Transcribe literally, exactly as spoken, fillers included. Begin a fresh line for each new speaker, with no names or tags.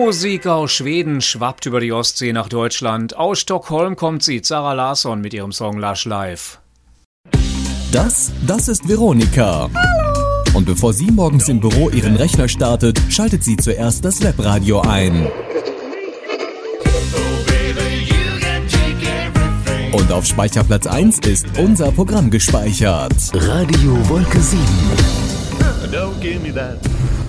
Musik aus Schweden schwappt über die Ostsee nach Deutschland. Aus Stockholm kommt sie, Zara Larsson mit ihrem Song Lush Life.
Das, das ist Veronika. Hallo. Und bevor sie morgens im Büro ihren Rechner startet, schaltet sie zuerst das Webradio ein. Und auf Speicherplatz eins ist unser Programm gespeichert.
Radio Wolke sieben.
Don't give me that.